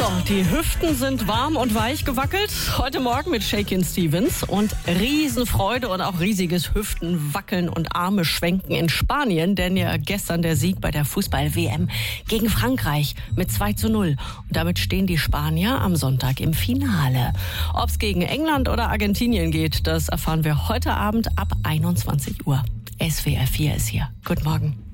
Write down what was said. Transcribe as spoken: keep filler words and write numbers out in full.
So, die Hüften sind warm und weich gewackelt. Heute Morgen mit Shakin' Stevens und Riesenfreude und auch riesiges Hüftenwackeln und Arme schwenken in Spanien. Denn ja gestern der Sieg bei der Fußball-W M gegen Frankreich mit zwei zu null. Und damit stehen die Spanier am Sonntag im Finale. Ob es gegen England oder Argentinien geht, das erfahren wir heute Abend ab einundzwanzig Uhr. S W R vier ist hier. Guten Morgen.